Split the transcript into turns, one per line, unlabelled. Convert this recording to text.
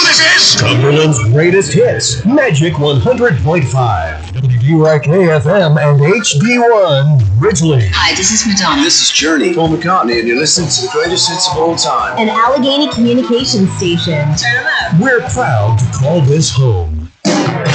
this is?
Cumberland's greatest hits, Magic 100.5. WDYK FM and HD1, Ridgely.
Hi, this is Madonna.
This is Journey, Paul McCartney, and you're listening to the greatest hits of all time.
An Allegheny Communications station.
Turn 'em up.
We're proud to call this home.